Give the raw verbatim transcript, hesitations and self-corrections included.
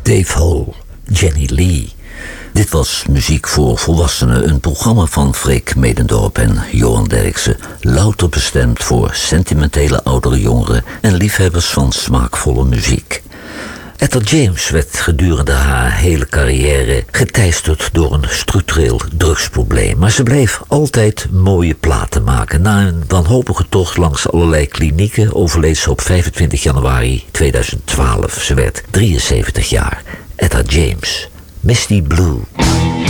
Dave Hole, Jenny Lee. Dit was Muziek voor Volwassenen, een programma van Freek Medendorp en Johan Derksen. Louter bestemd voor sentimentele oudere jongeren en liefhebbers van smaakvolle muziek. Etta James werd gedurende haar hele carrière geteisterd door een structureel drugsprobleem. Maar ze bleef altijd mooie platen maken. Na een wanhopige tocht langs allerlei klinieken overleed ze op vijfentwintig januari tweeduizend twaalf. Ze werd drieënzeventig jaar. Etta James, Misty Blue.